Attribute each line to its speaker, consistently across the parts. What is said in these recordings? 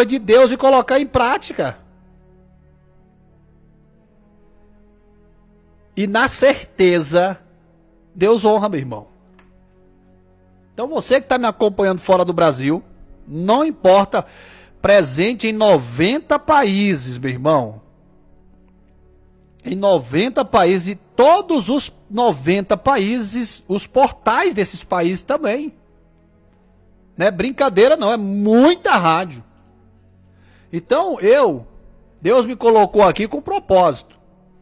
Speaker 1: palavra de Deus e colocar em prática. E na certeza, Deus honra, meu irmão. Então você que está me acompanhando fora do Brasil, não importa, presente em 90 países, meu irmão. Em 90 países, e todos os 90 países, os portais desses países também. Não é brincadeira não, é muita rádio. Então Deus me colocou aqui com propósito.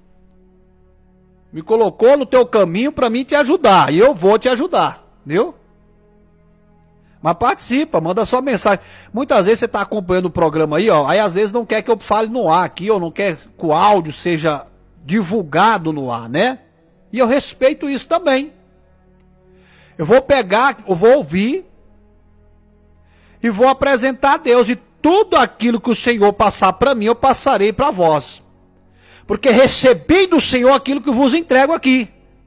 Speaker 1: Me colocou no teu caminho para mim te ajudar, e eu vou te ajudar, viu? Mas participa, manda sua mensagem. Muitas vezes você está acompanhando o programa aí, ó, aí às vezes não quer que eu fale no ar aqui, ou não quer que o áudio seja divulgado no ar, né? E eu respeito isso também. Eu vou pegar, eu vou ouvir e vou apresentar a Deus, e tudo aquilo que o Senhor passar para mim, eu passarei para vós. Porque recebi do Senhor aquilo que vos entrego aqui.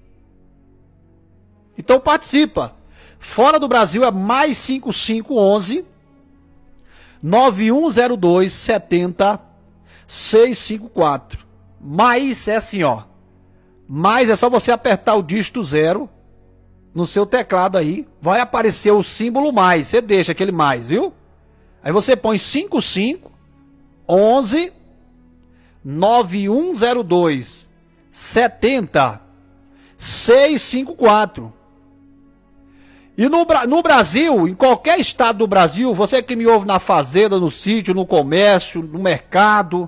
Speaker 1: Então participa. Fora do Brasil é mais 5511 9102 70 654. Mais é assim, ó. Mais é só você apertar o dígito 0 no seu teclado aí. Vai aparecer o símbolo mais. Você deixa aquele mais, viu? Aí você põe 55 11 9102 70 654. E no Brasil, em qualquer estado do Brasil, você que me ouve na fazenda, no sítio, no comércio, no mercado,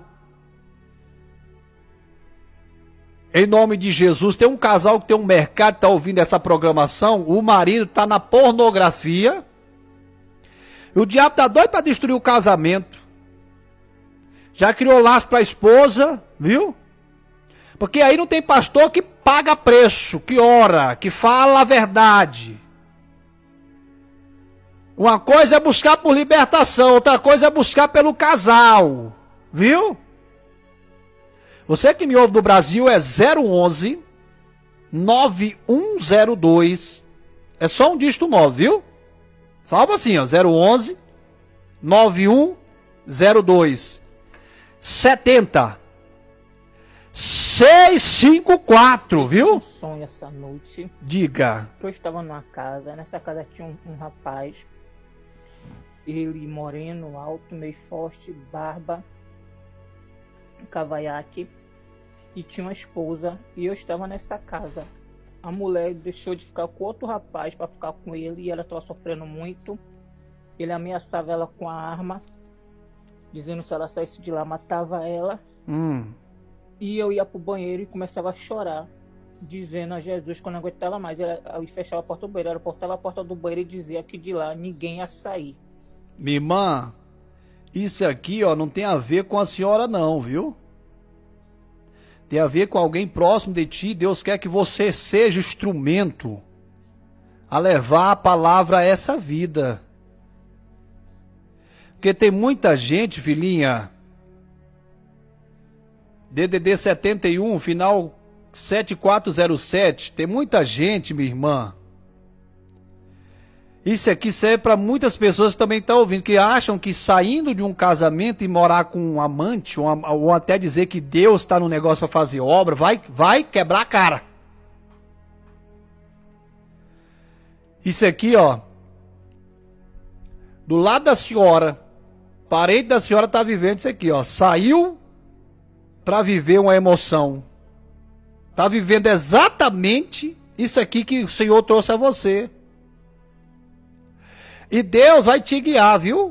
Speaker 1: em nome de Jesus, tem um casal que tem um mercado, está ouvindo essa programação, o marido está na pornografia, e o diabo está doido para destruir o casamento. Já criou laço para a esposa, viu? Porque aí não tem pastor que paga preço, que ora, que fala a verdade. Uma coisa é buscar por libertação, outra coisa é buscar pelo casal, viu? Você que me ouve do Brasil é 011 9102, é só um dígito 9, viu? Salva assim, ó, 011 9102 70 654, viu?
Speaker 2: Um sonho essa noite.
Speaker 1: Diga.
Speaker 2: Que eu estava numa casa, nessa casa tinha um rapaz, ele moreno, alto, meio forte, barba, cavanhaque, e tinha uma esposa, e eu estava nessa casa. A mulher deixou de ficar com outro rapaz para ficar com ele, e ela estava sofrendo muito. Ele ameaçava ela com a arma, dizendo que se ela saísse de lá matava ela. E eu ia pro banheiro e começava a chorar, dizendo a Jesus que eu não aguentava mais. Eu fechava a porta do banheiro, ela portava a porta do banheiro e dizia que de lá ninguém ia sair.
Speaker 1: Minha irmã, isso aqui, ó, não tem a ver com a senhora não, viu? Tem a ver com alguém próximo de ti. Deus quer que você seja instrumento a levar a palavra a essa vida. Porque tem muita gente, filhinha, DDD 71, final 7407, tem muita gente, minha irmã. Isso aqui serve para muitas pessoas que também estão ouvindo, que acham que saindo de um casamento e morar com um amante, ou até dizer que Deus está no negócio para fazer obra, vai quebrar a cara. Isso aqui, ó, do lado da senhora, parente da senhora está vivendo isso aqui, ó, saiu para viver uma emoção. Está vivendo exatamente isso aqui que o Senhor trouxe a você. E Deus vai te guiar, viu?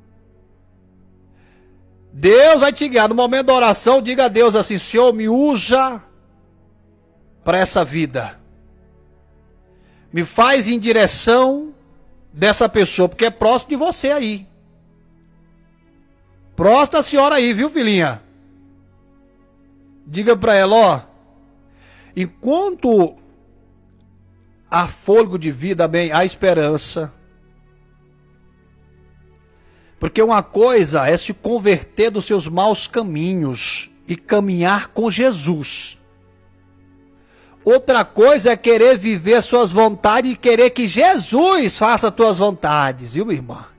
Speaker 1: Deus vai te guiar. No momento da oração, diga a Deus assim: Senhor, me usa para essa vida. Me faz em direção dessa pessoa, porque é próximo de você aí. Próximo da senhora aí, viu, filhinha? Diga para ela, ó, enquanto há fôlego de vida, bem, há esperança. Porque uma coisa é se converter dos seus maus caminhos e caminhar com Jesus. Outra coisa é querer viver suas vontades e querer que Jesus faça as tuas vontades, viu, minha irmã?